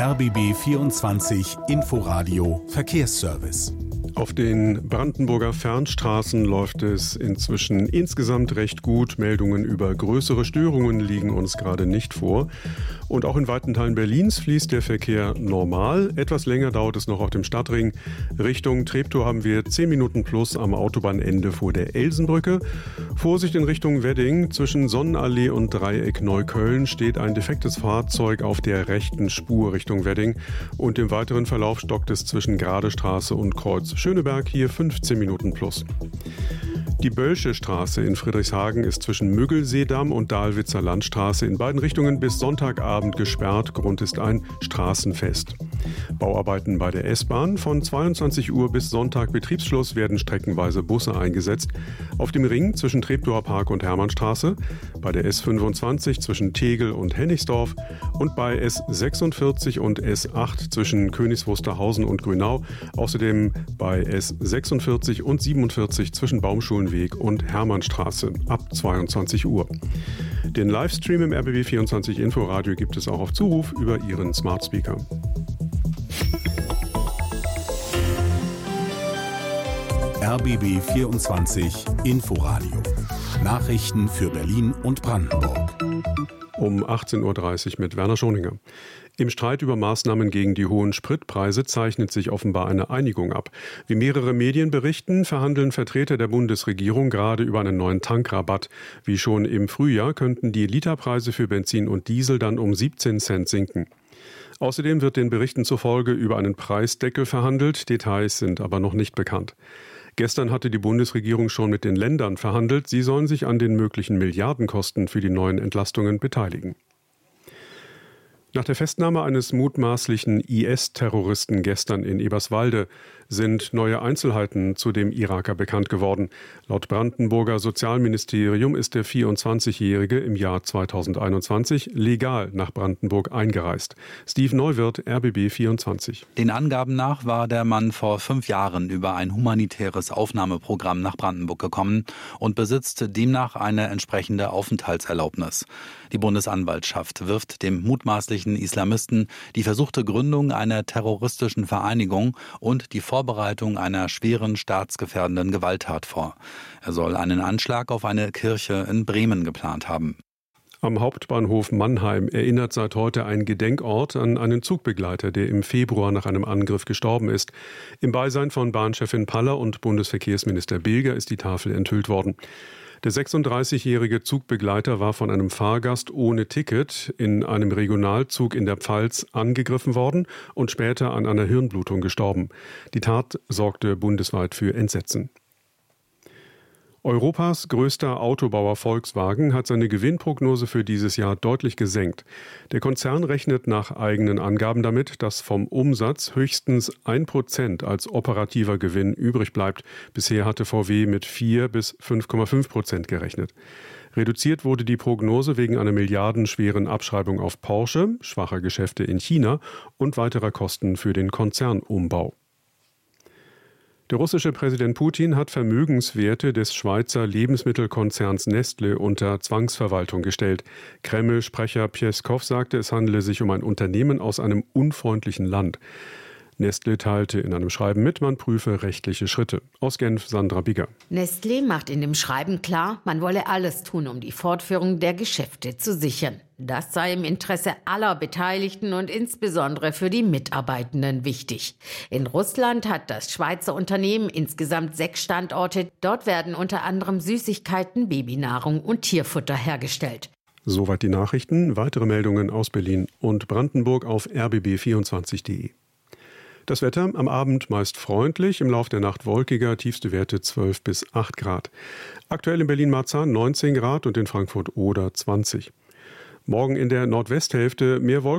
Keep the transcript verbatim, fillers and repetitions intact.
R B B vierundzwanzig Inforadio Verkehrsservice. Auf den Brandenburger Fernstraßen läuft es inzwischen insgesamt recht gut. Meldungen über größere Störungen liegen uns gerade nicht vor. Und auch in weiten Teilen Berlins fließt der Verkehr normal. Etwas länger dauert es noch auf dem Stadtring. Richtung Treptow haben wir zehn Minuten plus am Autobahnende vor der Elsenbrücke. Vorsicht in Richtung Wedding. Zwischen Sonnenallee und Dreieck Neukölln steht ein defektes Fahrzeug auf der rechten Spur Richtung Wedding. Und im weiteren Verlauf stockt es zwischen Gradestraße und Kreuz Schöneberg, hier fünfzehn Minuten plus. Die Bölsche Straße in Friedrichshagen ist zwischen Müggelseedamm und Dahlwitzer Landstraße in beiden Richtungen bis Sonntagabend gesperrt. Grund ist ein Straßenfest. Bauarbeiten bei der S-Bahn. Von zweiundzwanzig Uhr bis Sonntag Betriebsschluss werden streckenweise Busse eingesetzt. Auf dem Ring zwischen Treptower Park und Hermannstraße, bei der S fünfundzwanzig zwischen Tegel und Hennigsdorf und bei S sechsundvierzig und S acht zwischen Königs Wusterhausen und Grünau. Außerdem bei S sechsundvierzig und siebenundvierzig zwischen Baumschulenweg und Hermannstraße ab zweiundzwanzig Uhr. Den Livestream im R B B vierundzwanzig Inforadio gibt es auch auf Zuruf über Ihren Smart Speaker. R B B vierundzwanzig Inforadio. Nachrichten für Berlin und Brandenburg. Um achtzehn Uhr dreißig mit Werner Schoninger. Im Streit über Maßnahmen gegen die hohen Spritpreise zeichnet sich offenbar eine Einigung ab. Wie mehrere Medien berichten, verhandeln Vertreter der Bundesregierung gerade über einen neuen Tankrabatt. Wie schon im Frühjahr könnten die Literpreise für Benzin und Diesel dann um siebzehn Cent sinken. Außerdem wird den Berichten zufolge über einen Preisdeckel verhandelt. Details sind aber noch nicht bekannt. Gestern hatte die Bundesregierung schon mit den Ländern verhandelt. Sie sollen sich an den möglichen Milliardenkosten für die neuen Entlastungen beteiligen. Nach der Festnahme eines mutmaßlichen I S-Terroristen gestern in Eberswalde sind neue Einzelheiten zu dem Iraker bekannt geworden. Laut Brandenburger Sozialministerium ist der vierundzwanzigjährige im Jahr zweitausendeinundzwanzig legal nach Brandenburg eingereist. Steve Neuwirth, R B B vierundzwanzig. Den Angaben nach war der Mann vor fünf Jahren über ein humanitäres Aufnahmeprogramm nach Brandenburg gekommen und besitzt demnach eine entsprechende Aufenthaltserlaubnis. Die Bundesanwaltschaft wirft dem mutmaßlichen Islamisten die versuchte Gründung einer terroristischen Vereinigung und die Vorbereitung einer schweren staatsgefährdenden Gewalttat vor. Er soll einen Anschlag auf eine Kirche in Bremen geplant haben. Am Hauptbahnhof Mannheim erinnert seit heute ein Gedenkort an einen Zugbegleiter, der im Februar nach einem Angriff gestorben ist. Im Beisein von Bahnchefin Paller und Bundesverkehrsminister Bilger ist die Tafel enthüllt worden. Der sechsunddreißigjährige Zugbegleiter war von einem Fahrgast ohne Ticket in einem Regionalzug in der Pfalz angegriffen worden und später an einer Hirnblutung gestorben. Die Tat sorgte bundesweit für Entsetzen. Europas größter Autobauer Volkswagen hat seine Gewinnprognose für dieses Jahr deutlich gesenkt. Der Konzern rechnet nach eigenen Angaben damit, dass vom Umsatz höchstens ein Prozent als operativer Gewinn übrig bleibt. Bisher hatte V W mit vier bis fünf Komma fünf Prozent gerechnet. Reduziert wurde die Prognose wegen einer milliardenschweren Abschreibung auf Porsche, schwacher Geschäfte in China und weiterer Kosten für den Konzernumbau. Der russische Präsident Putin hat Vermögenswerte des Schweizer Lebensmittelkonzerns Nestlé unter Zwangsverwaltung gestellt. Kreml-Sprecher Pjeskow sagte, es handele sich um ein Unternehmen aus einem unfreundlichen Land. Nestlé teilte in einem Schreiben mit, man prüfe rechtliche Schritte. Aus Genf Sandra Bigger. Nestlé macht in dem Schreiben klar, man wolle alles tun, um die Fortführung der Geschäfte zu sichern. Das sei im Interesse aller Beteiligten und insbesondere für die Mitarbeitenden wichtig. In Russland hat das Schweizer Unternehmen insgesamt sechs Standorte. Dort werden unter anderem Süßigkeiten, Babynahrung und Tierfutter hergestellt. Soweit die Nachrichten. Weitere Meldungen aus Berlin und Brandenburg auf r b b vierundzwanzig punkt d e. Das Wetter am Abend meist freundlich, im Lauf der Nacht wolkiger, tiefste Werte zwölf bis acht Grad. Aktuell in Berlin-Marzahn neunzehn Grad und in Frankfurt-Oder zwanzig. Morgen in der Nordwesthälfte mehr Wolken.